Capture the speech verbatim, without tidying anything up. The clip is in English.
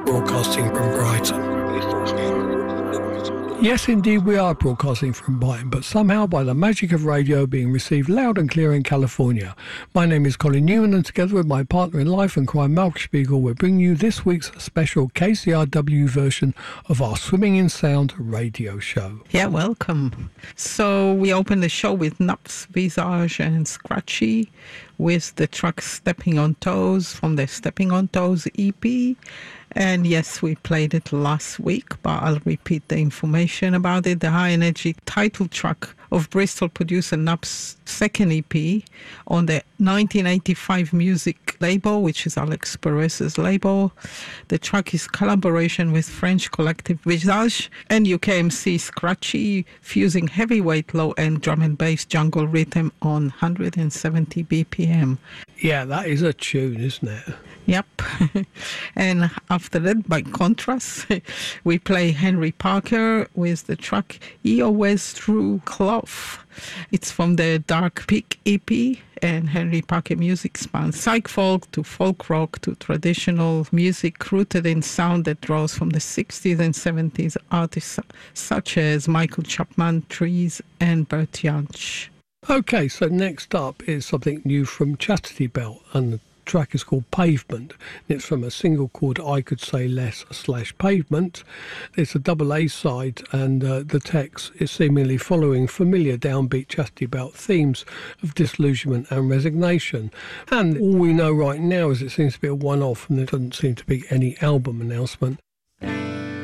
broadcasting from Brighton. Yes, indeed, we are broadcasting from Brighton, but somehow by the magic of radio being received loud and clear in California. My name is Colin Newman, and together with my partner in life and crime, Malk Spiegel, we're bringing you this week's special K C R W version of our Swimming in Sound radio show. Yeah, welcome. So we open the show with Naps, Visage and Scratchy with the track Stepping on Toes from the Stepping on Toes E P. And yes, we played it last week, but I'll repeat the information about it. The high energy title track of Bristol producer Nap's second E P on the nineteen eighty-five music label, which is Alex Perez's label. The track is collaboration with French collective Visage and U K M C Scratchy, fusing heavyweight low-end drum and bass jungle rhythm on one hundred seventy B P M. Yeah, that is a tune, isn't it? Yep. And after that, by contrast, we play Henry Parker with the track E O S Through Cloth. It's from the Dark Peak E P, and Henry Parker music spans psych folk to folk rock to traditional music rooted in sound that draws from the sixties and seventies artists such as Michael Chapman, Trees, and Bert Jansch. Okay, so next up is something new from Chastity Belt, and the track is called Pavement. It's from a single called I Could Say Less slash Pavement. It's a double A side, and uh, the text is seemingly following familiar downbeat Chastity Belt themes of disillusionment and resignation. And all we know right now is it seems to be a one-off, and there doesn't seem to be any album announcement.